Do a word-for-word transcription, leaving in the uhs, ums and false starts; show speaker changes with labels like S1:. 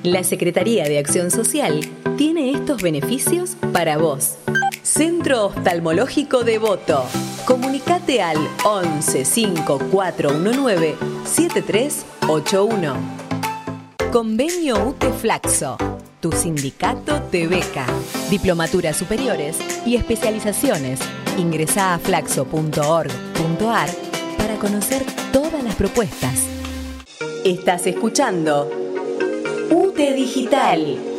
S1: La Secretaría de Acción Social tiene estos beneficios para vos. Centro Oftalmológico Devoto. Comunicate al once cinco cuatro uno nueve siete tres ocho uno. Convenio U T E Flaxo. Tu sindicato te beca. Diplomaturas superiores y especializaciones. Ingresá a flaxo punto org punto ar para conocer todas las propuestas. Estás escuchando U T E Digital.